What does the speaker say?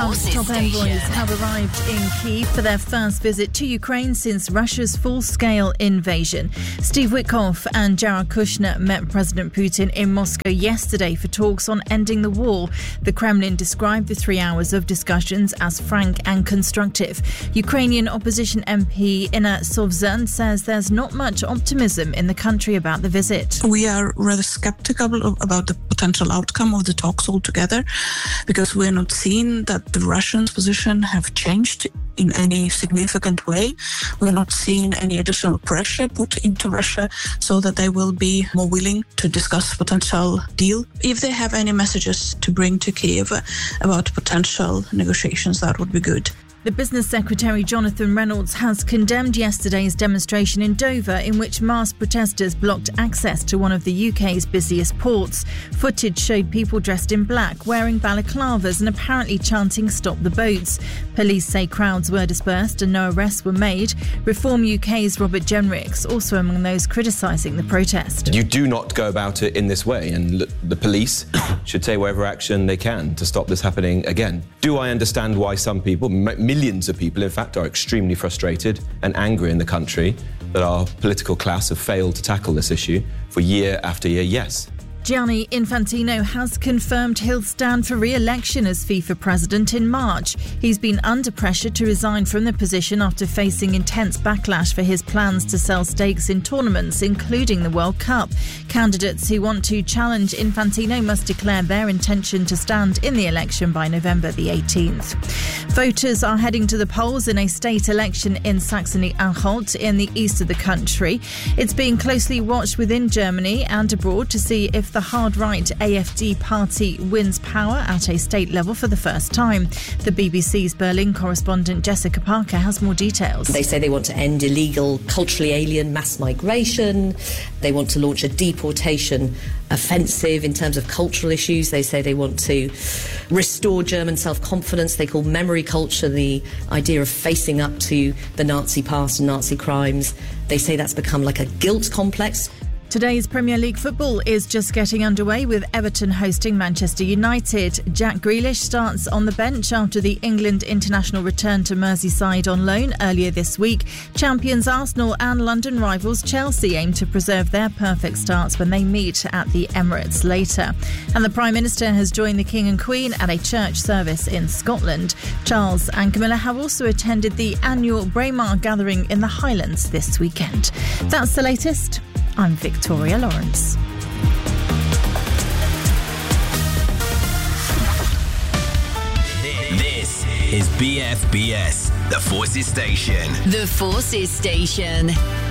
Trump's top envoys have arrived in Kyiv for their first visit to Ukraine since Russia's full-scale invasion. Steve Witkoff and Jared Kushner met President Putin in Moscow yesterday for talks on ending the war. The Kremlin described the 3 hours of discussions as frank and constructive. Ukrainian opposition MP Inna Sovzern says there's not much optimism in the country about the visit. We are rather skeptical about the potential outcome of the talks altogether, because we're not seeing that the Russians' position have changed in any significant way. We're not seeing any additional pressure put into Russia so that they will be more willing to discuss potential deal. If they have any messages to bring to Kyiv about potential negotiations, that would be good. The Business Secretary Jonathan Reynolds has condemned yesterday's demonstration in Dover in which masked protesters blocked access to one of the UK's busiest ports. Footage showed people dressed in black, wearing balaclavas and apparently chanting "Stop the boats." Police say crowds were dispersed and no arrests were made. Reform UK's Robert Jenricks also among those criticising the protest. You do not go about it in this way, and the police should take whatever action they can to stop this happening again. Do I understand why some people, millions of people, in fact, are extremely frustrated and angry in the country that our political class have failed to tackle this issue for year after year? Yes. Gianni Infantino has confirmed he'll stand for re-election as FIFA president in March. He's been under pressure to resign from the position after facing intense backlash for his plans to sell stakes in tournaments, including the World Cup. Candidates who want to challenge Infantino must declare their intention to stand in the election by November the 18th. Voters are heading to the polls in a state election in Saxony-Anhalt in the east of the country. It's being closely watched within Germany and abroad to see if the hard-right AfD party wins power at a state level for the first time. The BBC's Berlin correspondent Jessica Parker has more details. They say they want to end illegal, culturally alien mass migration. They want to launch a deportation offensive in terms of cultural issues. They say they want to restore German self-confidence. They call memory culture the idea of facing up to the Nazi past and Nazi crimes. They say that's become like a guilt complex. Today's Premier League football is just getting underway with Everton hosting Manchester United. Jack Grealish starts on the bench after the England international return to Merseyside on loan earlier this week. Champions Arsenal and London rivals Chelsea aim to preserve their perfect starts when they meet at the Emirates later. And the Prime Minister has joined the King and Queen at a church service in Scotland. Charles and Camilla have also attended the annual Braemar gathering in the Highlands this weekend. That's the latest. I'm Victoria Lawrence. This is BFBS, the Forces Station. The Forces Station.